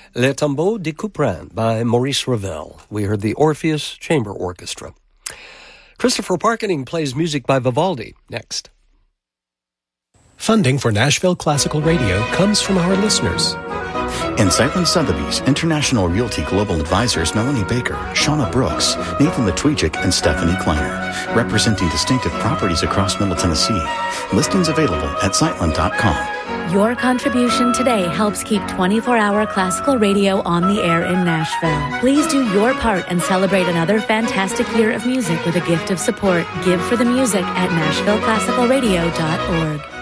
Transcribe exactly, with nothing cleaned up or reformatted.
Le Tombeau de Couperin by Maurice Ravel. We heard the Orpheus Chamber Orchestra. Christopher Parkening plays music by Vivaldi next. Funding for Nashville Classical Radio comes from our listeners. In Sightland Sotheby's, International Realty Global Advisors Melanie Baker, Shauna Brooks, Nathan Latwijic, and Stephanie Kleiner, representing distinctive properties across Middle Tennessee. Listings available at sightland dot com. Your contribution today helps keep twenty-four hour classical radio on the air in Nashville. Please do your part and celebrate another fantastic year of music with a gift of support. Give for the music at nashville classical radio dot org.